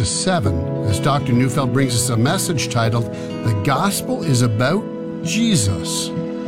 to 7 as Dr. Neufeld brings us a message titled, The Gospel is About Jesus.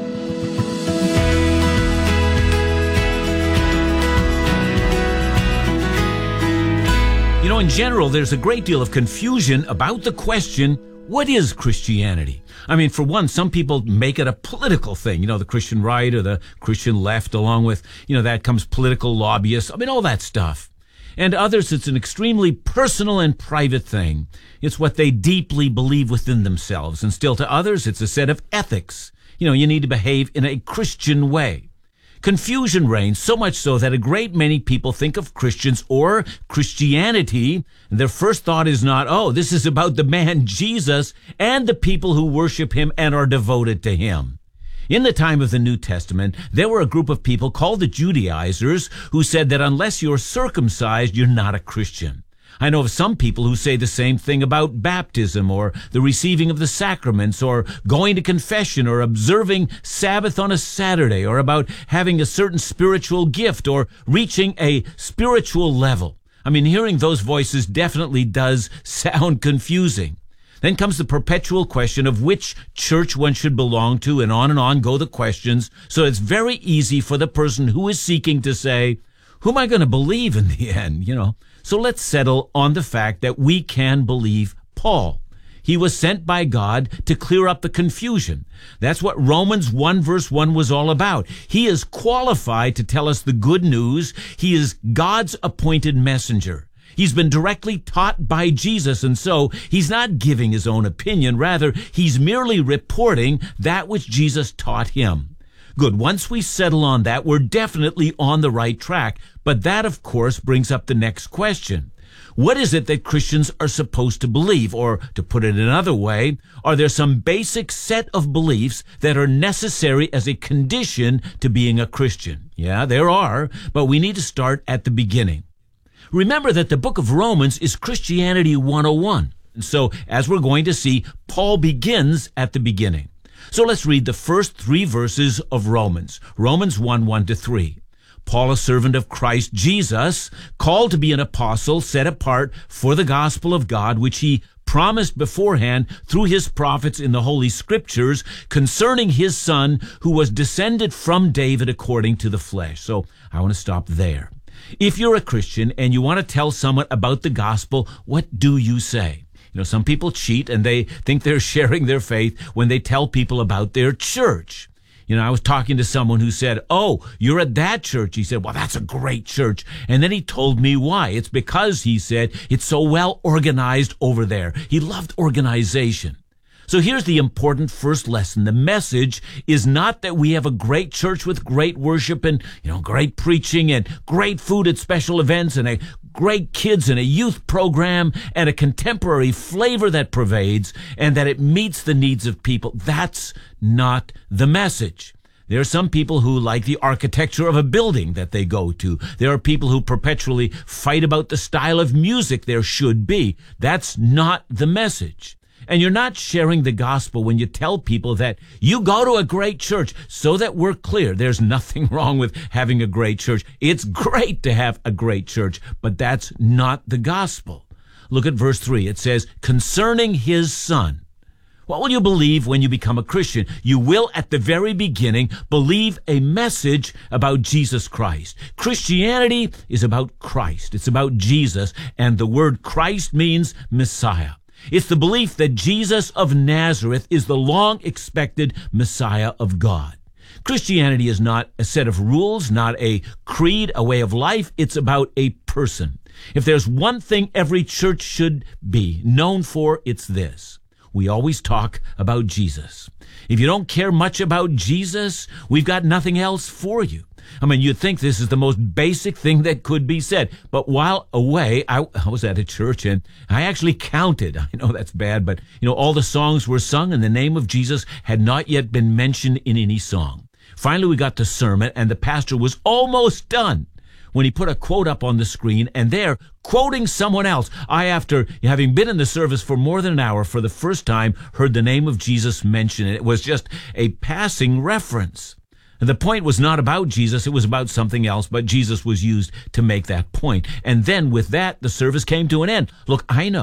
You know, in general, there's a great deal of confusion about the question, what is Christianity? I mean, for one, some people make it a political thing, you know, the Christian right or the Christian left, along with, you know, that comes political lobbyists. I mean, all that stuff. And others, it's an extremely personal and private thing. It's what they deeply believe within themselves. And still to others, it's a set of ethics. You know, you need to behave in a Christian way. Confusion reigns, so much so that a great many people think of Christians or Christianity, and their first thought is not, oh, this is about the man Jesus and the people who worship him and are devoted to him. In the time of the New Testament, there were a group of people called the Judaizers who said that unless you're circumcised, you're not a Christian. I know of some people who say the same thing about baptism or the receiving of the sacraments or going to confession or observing Sabbath on a Saturday or about having a certain spiritual gift or reaching a spiritual level. I mean, hearing those voices definitely does sound confusing. Then comes the perpetual question of which church one should belong to, and on go the questions. So it's very easy for the person who is seeking to say, who am I going to believe in the end, you know? So let's settle on the fact that we can believe Paul. He was sent by God to clear up the confusion. That's what Romans 1 verse 1 was all about. He is qualified to tell us the good news. He is God's appointed messenger. He's been directly taught by Jesus, and so he's not giving his own opinion. Rather, he's merely reporting that which Jesus taught him. Good. Once we settle on that, we're definitely on the right track. But that, of course, brings up the next question. What is it that Christians are supposed to believe? Or, to put it another way, are there some basic set of beliefs that are necessary as a condition to being a Christian? Yeah, there are, but we need to start at the beginning. Remember that the book of Romans is Christianity 101. And so, as we're going to see, Paul begins at the beginning. So let's read the first 3 verses of Romans. Romans 1, 1-3. Paul, a servant of Christ Jesus, called to be an apostle, set apart for the gospel of God, which he promised beforehand through his prophets in the Holy Scriptures concerning his Son, who was descended from David according to the flesh. So I want to stop there. If you're a Christian and you want to tell someone about the gospel, what do you say? You know, some people cheat and they think they're sharing their faith when they tell people about their church. You know, I was talking to someone who said, oh, you're at that church. He said, well, that's a great church. And then he told me why. It's because, he said, it's so well organized over there. He loved organization. So here's the important first lesson. The message is not that we have a great church with great worship and, you know, great preaching and great food at special events and a great kids and a youth program and a contemporary flavor that pervades and that it meets the needs of people. That's not the message. There are some people who like the architecture of a building that they go to. There are people who perpetually fight about the style of music there should be. That's not the message. And you're not sharing the gospel when you tell people that you go to a great church. So that we're clear, there's nothing wrong with having a great church. It's great to have a great church, but that's not the gospel. Look at verse 3. It says, concerning his Son. What will you believe when you become a Christian? You will, at the very beginning, believe a message about Jesus Christ. Christianity is about Christ. It's about Jesus, and the word Christ means Messiah. It's the belief that Jesus of Nazareth is the long-expected Messiah of God. Christianity is not a set of rules, not a creed, a way of life. It's about a person. If there's one thing every church should be known for, it's this. We always talk about Jesus. If you don't care much about Jesus, we've got nothing else for you. I mean, you'd think this is the most basic thing that could be said. But while away, I was at a church and I actually counted. I know that's bad, but, you know, all the songs were sung and the name of Jesus had not yet been mentioned in any song. Finally, we got to sermon and the pastor was almost done when he put a quote up on the screen, and there, quoting someone else, I, after having been in the service for more than an hour, for the first time, heard the name of Jesus mentioned. It was just a passing reference. The point was not about Jesus, it was about something else, but Jesus was used to make that point. And then with that, the service came to an end. Look, I know